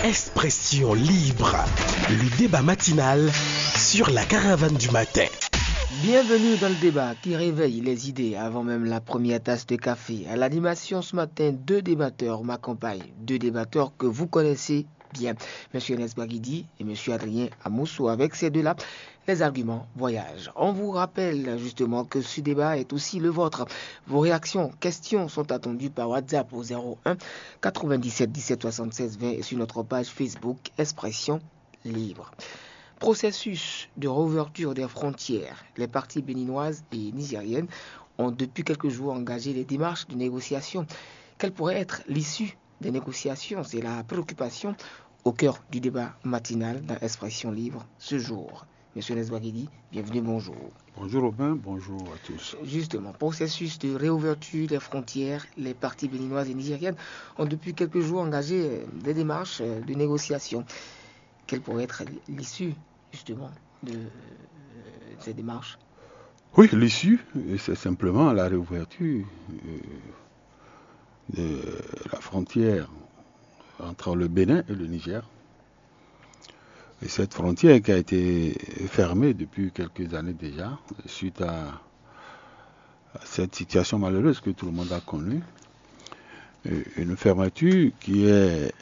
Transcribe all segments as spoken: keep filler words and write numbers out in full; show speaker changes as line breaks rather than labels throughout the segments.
Expression libre, le débat matinal sur la caravane du matin.
Bienvenue dans le débat qui réveille les idées avant même la première tasse de café. À l'animation ce matin, deux débatteurs m'accompagnent, deux débatteurs que vous connaissez bien, M. Enes Baguidi et M. Adrien Amoussou. Avec ces deux-là, les arguments voyagent. On vous rappelle justement que ce débat est aussi le vôtre. Vos réactions, questions sont attendues par WhatsApp au zéro un quatre-vingt-dix-sept dix-sept soixante-seize vingt et sur notre page Facebook Expression Libre. Processus de réouverture des frontières. Les parties béninoises et nigériennes ont depuis quelques jours engagé les démarches de négociation. Quelle pourrait être l'issue des négociations? C'est la préoccupation au cœur du débat matinal dans Expression Libre ce jour. Monsieur Nesbaguidi, bienvenue, bonjour.
Bonjour Robin, bonjour à tous.
Justement, processus de réouverture des frontières, les parties béninoises et nigériennes ont depuis quelques jours engagé des démarches de négociation. Quelle pourrait être l'issue justement de ces démarches?
Oui, l'issue, c'est simplement la réouverture de la frontière entre le Bénin et le Niger. Et cette frontière qui a été fermée depuis quelques années déjà, suite à, à cette situation malheureuse que tout le monde a connue. Une fermeture qui est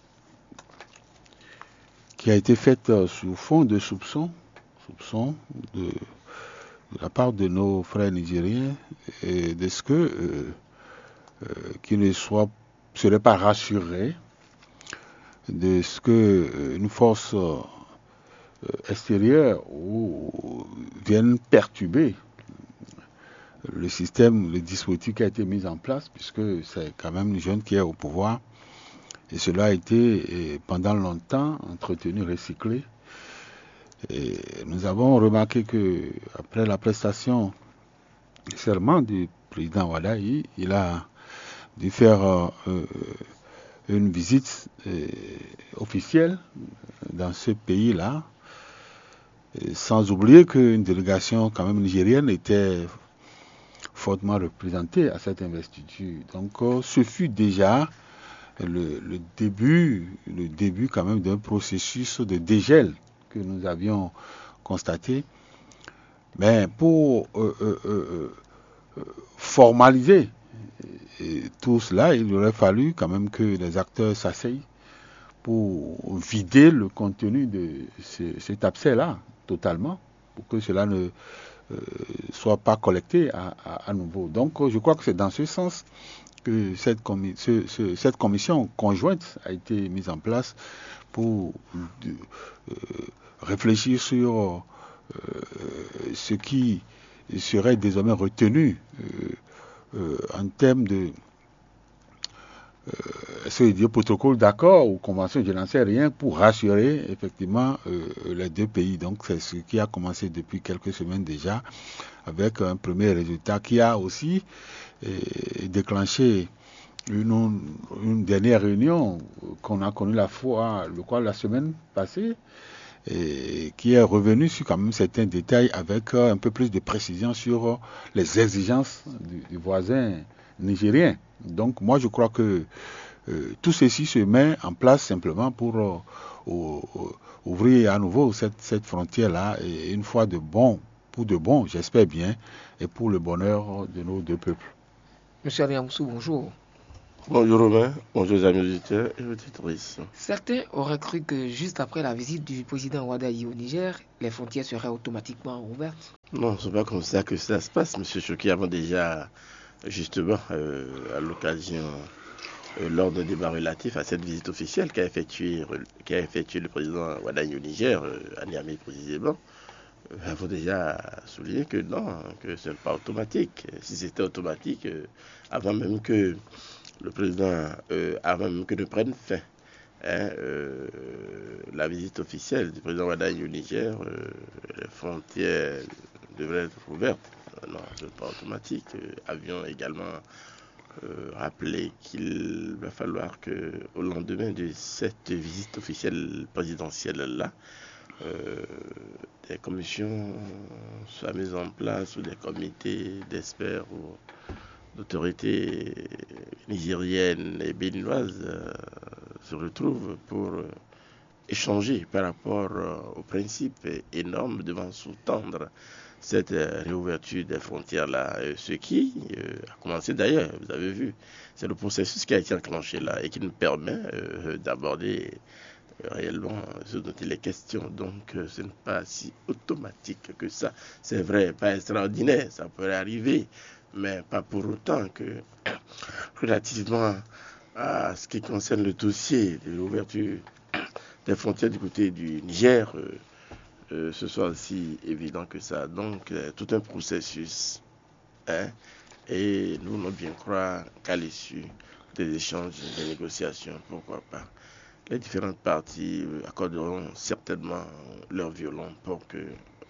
qui a été faite sous fond de soupçons, soupçons de, de la part de nos frères nigériens, et de ce que euh, euh, qu'ils ne soient, seraient pas rassurés de ce que euh, une force euh, extérieure ou, vienne perturber le système, le dispositif qui a été mis en place, puisque c'est quand même le jeune qui est au pouvoir. Et cela a été pendant longtemps entretenu, recyclé. Et nous avons remarqué que après la prestation du serment du président Wadaï, il a dû faire euh, une visite euh, officielle dans ce pays-là, sans oublier qu'une délégation quand même nigérienne était fortement représentée à cette investiture. Donc euh, ce fut déjà Le, le début, le début quand même d'un processus de dégel que nous avions constaté. Mais pour euh, euh, euh, formaliser tout cela, il aurait fallu quand même que les acteurs s'asseyent pour vider le contenu de ce, cet abcès-là totalement, pour que cela ne euh, soit pas collecté à, à, à nouveau. Donc je crois que c'est dans ce sens que cette, commi- ce, ce, cette commission conjointe a été mise en place pour euh, réfléchir sur euh, ce qui serait désormais retenu euh, euh, en termes de euh, est-ce que dire protocole d'accord ou convention, je n'en sais rien, pour rassurer effectivement euh, les deux pays. Donc c'est ce qui a commencé depuis quelques semaines déjà, avec un premier résultat qui a aussi et déclenché une, une dernière réunion qu'on a connue la fois, le quoi, la semaine passée, et qui est revenu sur quand même certains détails avec un peu plus de précision sur les exigences du, du voisin nigérien. Donc moi je crois que euh, tout ceci se met en place simplement pour euh, euh, ouvrir à nouveau cette, cette frontière-là, et une fois de bon, pour de bon, j'espère bien, et pour le bonheur de nos deux peuples.
Monsieur Adrien Amoussou, bonjour.
Bonjour Romain, bonjour amis auditeurs et auditrices.
Certains auraient cru que juste après la visite du président Wadaï au Niger, les frontières seraient automatiquement ouvertes.
Non, c'est pas comme ça que ça se passe, monsieur Choki, avant déjà, justement, euh, à l'occasion, euh, lors d'un débat relatif à cette visite officielle qu'a effectué, qu'a effectué le président Wadaï au Niger, euh, à Niamey précisément, euh, avons déjà souligné que non, que ce n'est pas automatique. Si c'était automatique, euh, avant même que le président, euh, avant même que ne prenne fin hein, euh, la visite officielle du président Wadaï au Niger, euh, les frontières devraient être ouvertes. Non, ce n'est pas automatique. Euh, avions également euh, rappelé qu'il va falloir que, au lendemain de cette visite officielle présidentielle-là, euh, des commissions soient mises en place ou des comités d'experts ou d'autorités nigériennes et béninoises euh, se retrouvent pour euh, échanger par rapport euh, aux principes et normes devant sous-tendre cette euh, réouverture des frontières-là. Euh, ce qui euh, a commencé d'ailleurs, vous avez vu, c'est le processus qui a été enclenché là et qui nous permet euh, d'aborder euh, réellement ce dont il est question. Donc euh, ce n'est pas si automatique que ça. C'est vrai, pas extraordinaire, ça pourrait arriver, mais pas pour autant que relativement à ce qui concerne le dossier de l'ouverture des frontières du côté du Niger, euh, euh, ce soit aussi évident que ça. Donc, euh, tout un processus. Hein, et nous voulons bien croire qu'à l'issue des échanges, des négociations, pourquoi pas, les différentes parties accorderont certainement leur violon pour que euh,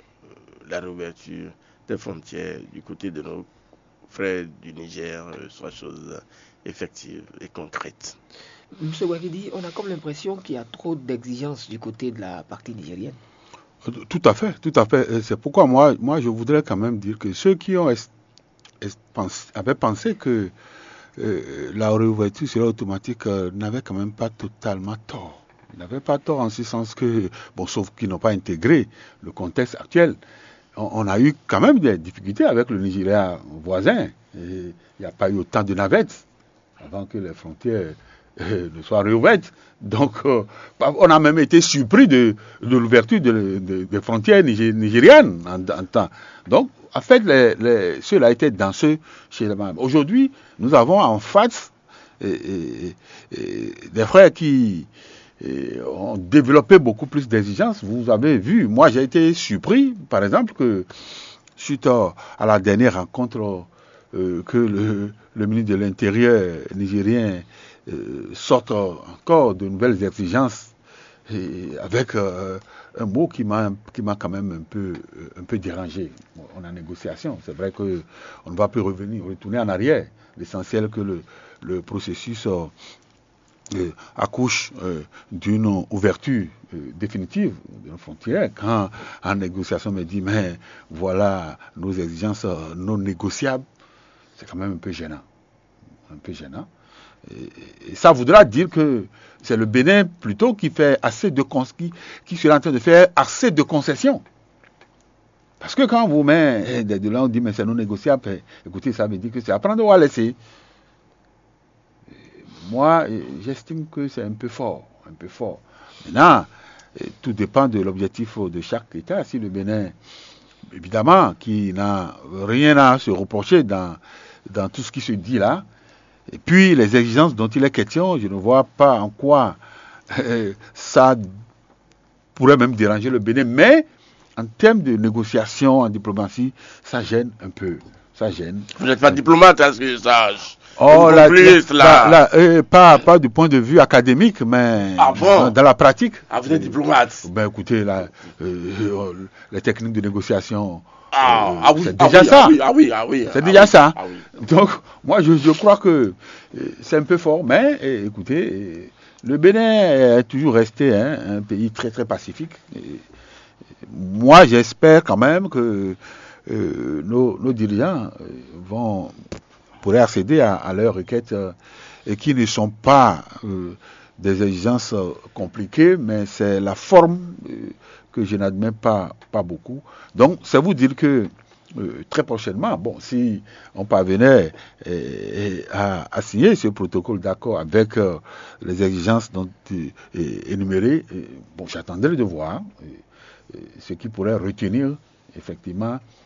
la réouverture des frontières du côté de nos frères du Niger euh, soit chose effective et concrète.
Monsieur Ouakidi, on a comme l'impression qu'il y a trop d'exigences du côté de la partie nigérienne.
Tout à fait, tout à fait. C'est pourquoi moi, moi je voudrais quand même dire que ceux qui ont est, est, pense, avaient pensé que euh, la réouverture serait automatique euh, n'avaient quand même pas totalement tort. Ils n'avaient pas tort en ce sens que, bon, sauf qu'ils n'ont pas intégré le contexte actuel. On, on a eu quand même des difficultés avec le Nigeria voisin. Et il n'y a pas eu autant de navettes avant que les frontières euh, ne soient réouvertes. Donc, euh, on a même été surpris de, de l'ouverture de, de, des frontières nigériennes en, en temps. Donc, en fait, les, les, cela a été danseux chez les membres. Aujourd'hui, nous avons en face et, et, et des frères qui et, ont développé beaucoup plus d'exigences. Vous avez vu, moi j'ai été surpris, par exemple, que suite à, à la dernière rencontre euh, que le, le ministre de l'Intérieur nigérien Euh, sortent encore de nouvelles exigences et avec euh, un mot qui m'a qui m'a quand même un peu un peu dérangé. On est en négociation, c'est vrai que on ne va plus revenir, retourner en arrière. L'essentiel que le le processus euh, euh, accouche euh, d'une ouverture euh, définitive de nos frontières. Quand en négociation on me dit mais voilà nos exigences euh, non négociables, c'est quand même un peu gênant, un peu gênant. Et ça voudra dire que c'est le Bénin plutôt qui fait assez de con- qui, qui serait en train de faire assez de concessions. Parce que quand vous mettez de là, on dit mais c'est non négociable, écoutez, ça veut dire que c'est à prendre ou à laisser. Moi, j'estime que c'est un peu fort, un peu fort. Maintenant, tout dépend de l'objectif de chaque État. Si le Bénin, évidemment, qui n'a rien à se reprocher dans, dans tout ce qui se dit là, et puis les exigences dont il est question, je ne vois pas en quoi euh, ça pourrait même déranger le Bénin. Mais en termes de négociation, en diplomatie, ça gêne un peu. Ça gêne.
Vous n'êtes pas diplomate, à ce que je sache.
Oh, la, la, la, la, euh, pas, pas du point de vue académique, mais
ah bon
dans, dans la pratique.
Ah, vous êtes diplomate.
Ben écoutez, la, euh, les techniques de négociation.
Ah,
euh,
ah oui,
c'est
ah
déjà
oui,
ça.
Ah oui, ah oui, ah oui.
C'est
ah
déjà
oui,
ça.
Ah oui.
Donc, moi, je, je crois que euh, c'est un peu fort, mais eh, écoutez, eh, le Bénin est toujours resté hein, un pays très très pacifique. Et, moi, j'espère quand même que euh, nos, nos dirigeants euh, vont pourraient accéder à, à leurs requêtes euh, et qui ne sont pas euh, des exigences euh, compliquées, mais c'est la forme euh, que je n'admets pas, pas beaucoup. Donc, c'est vous dire que euh, très prochainement, bon, si on parvenait euh, à, à signer ce protocole d'accord avec euh, les exigences dont, euh, énumérées, euh, bon, j'attendrai de voir euh, ce qui pourrait retenir effectivement